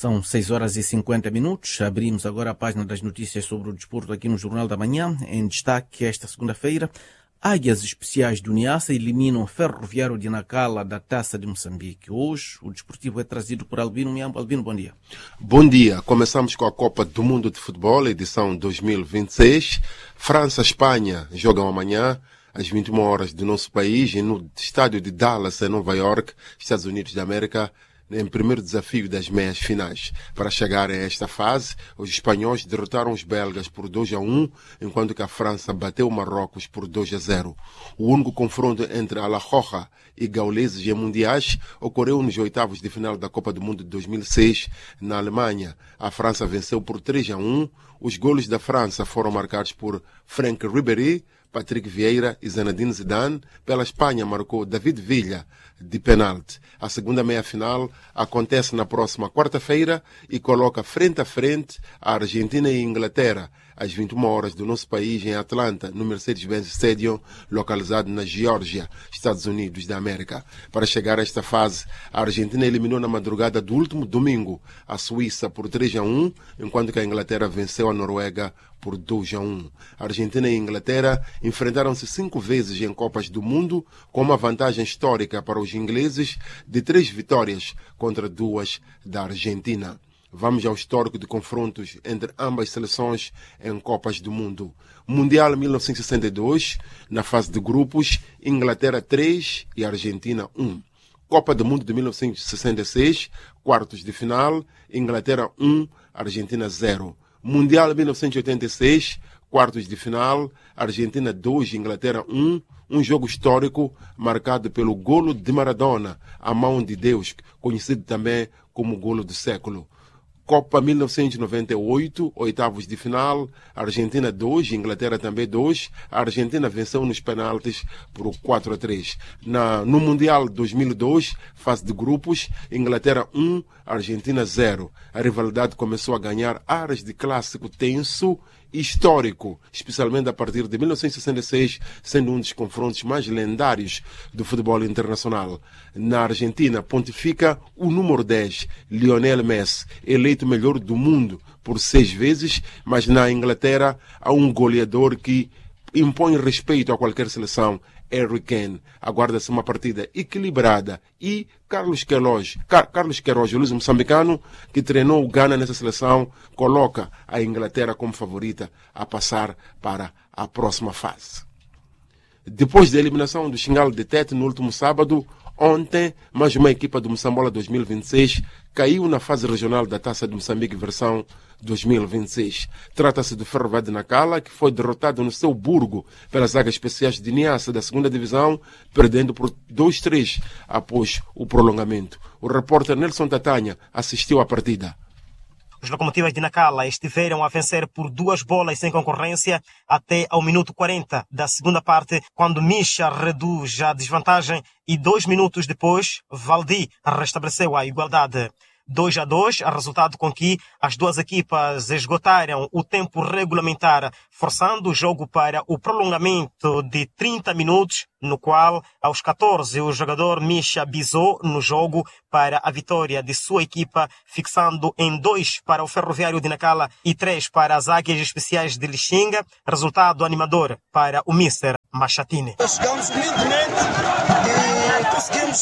São 6h50. Abrimos agora a página das notícias sobre o desporto aqui no Jornal da Manhã. Em destaque esta segunda-feira, Águias Especiais do Niassa eliminam o Ferroviário de Nacala da Taça de Moçambique. Hoje o desportivo é trazido por Albino Miambo. Albino, bom dia. Bom dia. Começamos com a Copa do Mundo de Futebol, edição 2026. França-Espanha jogam amanhã às 21 horas do nosso país e no estádio de Dallas, em Nova York, Estados Unidos da América, em primeiro desafio das meias finais. Para chegar a esta fase, os espanhóis derrotaram os belgas por 2-1, enquanto que a França bateu o Marrocos por 2-0. O único confronto entre Alajuela e gauleses em mundiais ocorreu nos oitavos de final da Copa do Mundo de 2006, na Alemanha. A França venceu por 3-1. Os golos da França foram marcados por Franck Ribéry, Patrick Vieira e Zinedine Zidane. Pela Espanha marcou David Villa de penalti. A segunda meia-final acontece na próxima quarta-feira e coloca frente a frente a Argentina e a Inglaterra às 21 horas do nosso país em Atlanta, no Mercedes-Benz Stadium, localizado na Geórgia, Estados Unidos da América. Para chegar a esta fase, a Argentina eliminou na madrugada do último domingo a Suíça por 3-1, enquanto que a Inglaterra venceu a Noruega por 2-1. A Argentina e a Inglaterra enfrentaram-se 5 vezes em Copas do Mundo, com uma vantagem histórica para os ingleses de 3 vitórias contra 2 da Argentina. Vamos ao histórico de confrontos entre ambas seleções em Copas do Mundo. Mundial 1962, na fase de grupos, Inglaterra 3 e Argentina 1. Copa do Mundo de 1966, quartos de final, Inglaterra 1, Argentina 0. Mundial 1986, quartos de final, Argentina 2, Inglaterra 1. Um jogo histórico marcado pelo golo de Maradona, a mão de Deus, conhecido também como golo do século. Copa 1998, oitavos de final, Argentina 2, Inglaterra também 2. A Argentina venceu nos penaltis por 4-3. No Mundial 2002, fase de grupos, Inglaterra 1, Argentina 0. A rivalidade começou a ganhar ares de clássico tenso e histórico, especialmente a partir de 1966, sendo um dos confrontos mais lendários do futebol internacional. Na Argentina, pontifica o número 10, Lionel Messi, eleito melhor do mundo por 6 vezes, mas na Inglaterra há um goleador que impõe respeito a qualquer seleção, Harry Kane. Aguarda-se uma partida equilibrada e Carlos Queiroz, o luso moçambicano, que treinou o Ghana nessa seleção, coloca a Inglaterra como favorita a passar para a próxima fase. Depois da eliminação do Xingalo de Tete no último sábado, ontem, mais uma equipa do Moçambola 2026 caiu na fase regional da Taça de Moçambique versão 2026. Trata-se do Ferroviário de Nacala, que foi derrotado no seu burgo pelas Águias Especiais de Niassa da segunda divisão, perdendo por 2-3 após o prolongamento. O repórter Nelson Tatanha assistiu à partida. Os locomotivas de Nacala estiveram a vencer por 2 bolas sem concorrência até ao minuto 40 da segunda parte, quando Misha reduz a desvantagem e 2 minutos depois, Valdi restabeleceu a igualdade. 2-2, resultado com que as duas equipas esgotaram o tempo regulamentar, forçando o jogo para o prolongamento de 30 minutos, no qual, aos 14, o jogador Misha bisou no jogo para a vitória de sua equipa, fixando em 2 para o Ferroviário de Nacala e 3 para as Águias Especiais de Lixinga, resultado animador para o Mister Machatini. Chegamos humildemente e conseguimos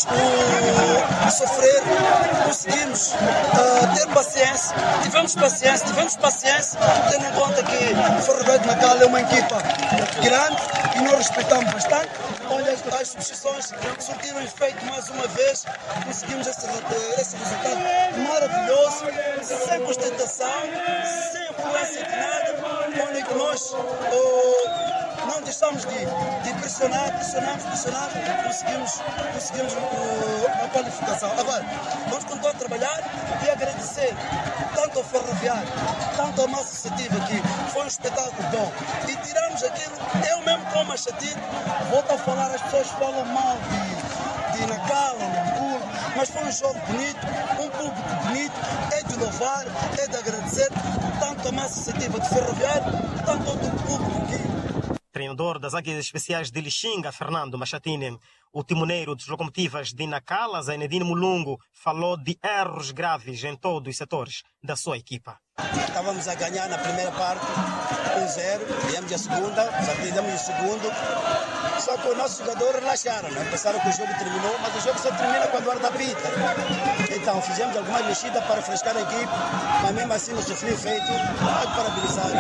sofrer, conseguimos ter paciência, tivemos paciência, tendo em conta que o Ferroviário de Nacala é uma equipa grande e nós respeitamos bastante. Olha, as substituições surtiram efeito mais uma vez, conseguimos esse resultado maravilhoso, sem ostentação, sem influência de nada, onde que nós não deixamos de pressionar, conseguimos a qualificação. Agora, vamos continuar a trabalhar e agradecer tanto ao Ferroviário, tanto à massa associativa, que foi um espetáculo bom. E tiramos aquilo, eu mesmo como Machatini, volto a falar, as pessoas falam mal de Nacala, Nambulo, mas foi um jogo bonito, um público bonito, é de louvar, é de agradecer tanto a massa associativa de Ferroviário, tanto ao público que... Treinador das Águias Especiais de Lixinga, Fernando Machatini. O timoneiro dos Locomotivas de Nacala, Zainedine Mulungu, falou de erros graves em todos os setores da sua equipa. Estávamos a ganhar na primeira parte, 1-0, viemos a segunda, já perdemos o segundo. Só que os nossos jogadores relaxaram, né? Pensaram que o jogo terminou, mas o jogo só termina quando o árbitro apita. Então, fizemos algumas mexidas para refrescar a equipe, mas mesmo assim não sofreu efeito. Pode parabenizar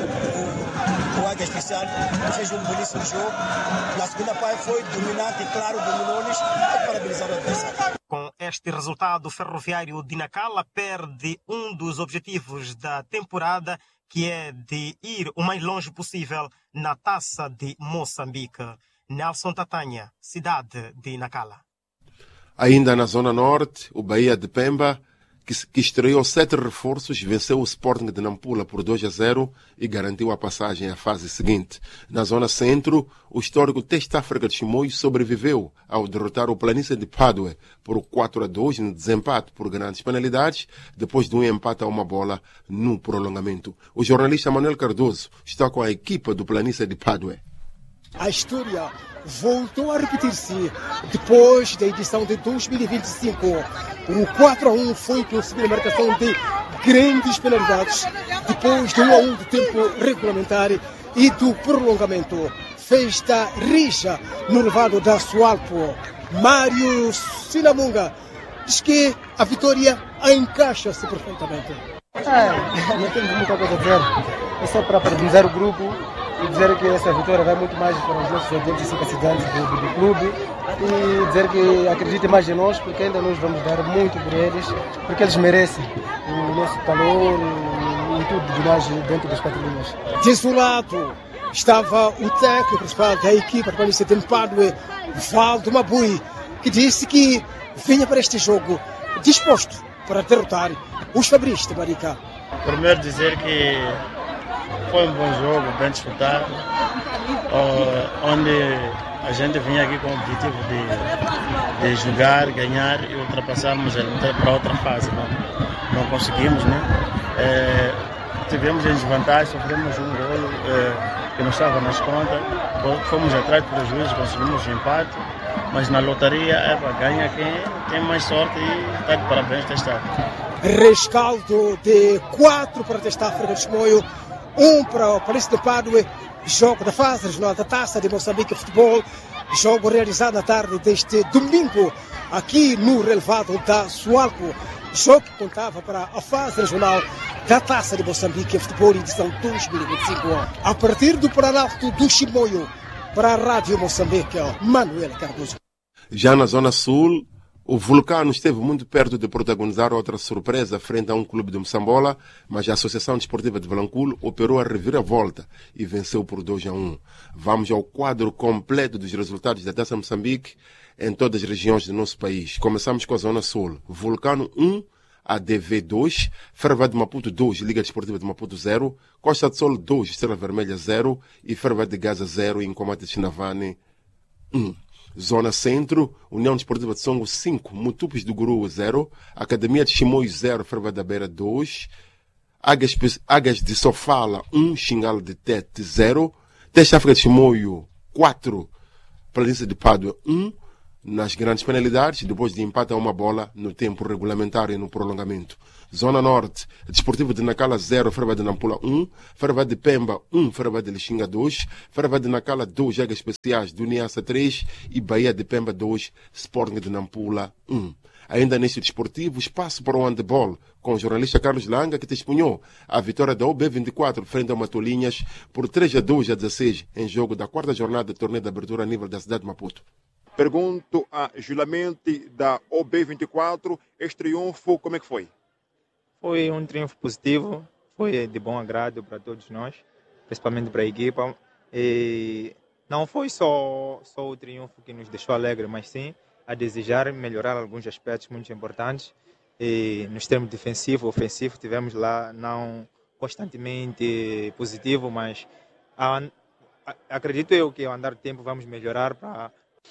o Águia Especial, que fez um belíssimo jogo. Na segunda parte foi dominante, claro, dominou-nos. Pode parabenizar o adversário. Com este resultado, o Ferroviário de Nacala perde um dos objetivos da temporada, que é de ir o mais longe possível na Taça de Moçambique. Nelson Tatanha, cidade de Nacala. Ainda na Zona Norte, o Bahia de Pemba, que estreou 7 reforços, venceu o Sporting de Nampula por 2-0 e garantiu a passagem à fase seguinte. Na Zona Centro, o histórico Teste África de Chimoio sobreviveu ao derrotar o Planície de Padue por 4-2 no desempate por grandes penalidades, depois de um empate a uma bola no prolongamento. O jornalista Manuel Cardoso está com a equipa do Planície de Padue. A história voltou a repetir-se depois da edição de 2025. O 4-1 foi conseguido a marcação de grandes penalidades depois do 1-1 do tempo regulamentar e do prolongamento. Festa rija no levado da Sualpo. Mário Sinamunga diz que a vitória encaixa-se perfeitamente. Não temos muita coisa a dizer. É só para parabenizar o grupo e dizer que essa vitória vai muito mais para os nossos 85 acidentes do clube e dizer que acreditem mais em nós, porque ainda nós vamos dar muito por eles, porque eles merecem o nosso calor e tudo de nós dentro das 4 linhas. Desolado estava o técnico principal da equipa do Planície de Padue, Valdo Mabui, que disse que vinha para este jogo disposto para derrotar os Fabris de Marica. Primeiro dizer que foi um bom jogo, bem disputado, onde a gente vinha aqui com o objetivo de jogar, ganhar e ultrapassarmos para outra fase. Não conseguimos, né? Tivemos em desvantagem, sofremos um golo que não estava nas contas, fomos atrás do prejuízo, conseguimos um empate, mas na lotaria ganha quem tem mais sorte e está de parabéns testar. Rescaldo de 4 para Teste África de Chimoio, 1 para o Planície de Padue, jogo da fase regional da Taça de Moçambique Futebol, jogo realizado na tarde deste domingo aqui no relevado da Sualco, jogo que contava para a fase regional da Taça de Moçambique Futebol edição 2025. A partir do Planalto do Chimoio, para a Rádio Moçambique, Manuel Cardoso. Já na Zona Sul, o Vulcano esteve muito perto de protagonizar outra surpresa frente a um clube de Moçambola, mas a Associação Desportiva de Vilanculo operou a reviravolta e venceu por 2-1. Vamos ao quadro completo dos resultados da Taça Moçambique em todas as regiões do nosso país. Começamos com a Zona Sul. Vulcano 1, ADV 2, Ferva de Maputo 2, Liga Desportiva de Maputo 0, Costa do Sol 2, Estrela Vermelha 0 e Ferva de Gaza 0 e Incomate de Chinavane 1. Zona Centro, União Desportiva de Songo 5, Mutupes do Guru 0, Academia de Chimoio 0, Ferva da Beira 2, Águias de Sofala 1, Xingalo de Tete 0, Teste África de Chimoio 4, Planície de Padua 1, nas grandes penalidades, depois de empate a uma bola no tempo regulamentar e no prolongamento. Zona Norte, Desportivo de Nacala 0, Ferva de Nampula 1, Ferva de Pemba 1, Ferva de Lixinga 2, Ferva de Nacala 2, Águias Especiais do Niassa 3 e Bahia de Pemba 2, Sporting de Nampula 1. Ainda neste desportivo, espaço para o handebol, com o jornalista Carlos Langa, que testemunhou a vitória da OB24 frente ao Matolinhas por 3-2-16 em jogo da 4ª jornada do torneio de abertura a nível da cidade de Maputo. Pergunto a Julamente da OB24, este triunfo como é que foi? Foi um triunfo positivo, foi de bom agrado para todos nós, principalmente para a equipa. E não foi só o triunfo que nos deixou alegre, mas sim a desejar melhorar alguns aspectos muito importantes. E nos termos defensivo, ofensivo, tivemos lá não constantemente positivo, mas acredito eu que ao andar do tempo vamos melhorar para...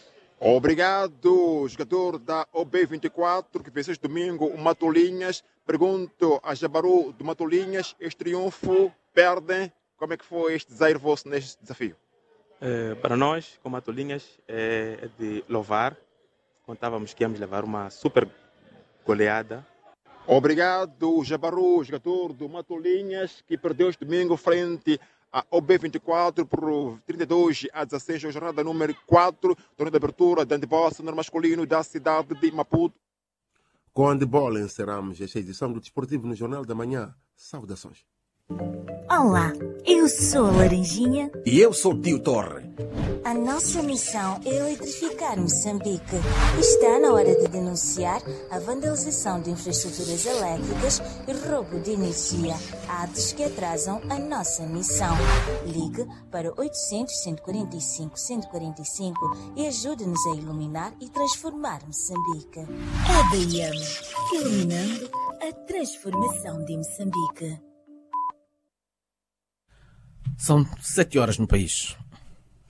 Obrigado, jogador da OB24, que venceu este domingo o Matolinhas. Pergunto a Jabaru do Matolinhas, este triunfo, perdem. Como é que foi este desaire vosso neste desafio? Para nós, como Matolinhas, é de louvar. Contávamos que íamos levar uma super goleada. Obrigado, Jabaru, jogador do Matolinhas, que perdeu este domingo frente a OB24 por 32-16, a jornada número 4, torneio de abertura da handebol sênior masculino da cidade de Maputo. Com a handebol encerramos esta edição do Desportivo no Jornal da Manhã. Saudações. Olá, eu sou a Laranjinha. E eu sou o Tio Torre. A nossa missão é eletrificar Moçambique. Está na hora de denunciar a vandalização de infraestruturas elétricas e roubo de energia, atos que atrasam a nossa missão. Ligue para 800-145-145 e ajude-nos a iluminar e transformar Moçambique. EDM, iluminando a transformação de Moçambique. São 7 horas no país.